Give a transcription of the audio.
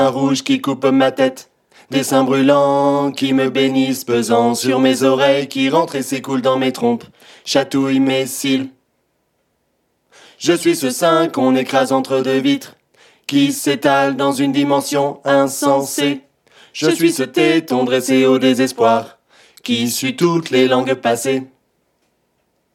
Un rouge qui coupe ma tête, des seins brûlants qui me bénissent, pesant sur mes oreilles, qui rentrent et s'écoulent dans mes trompes, chatouillent mes cils. Je suis ce sein qu'on écrase entre deux vitres, qui s'étale dans une dimension insensée. Je suis ce téton dressé au désespoir, qui suit toutes les langues passées.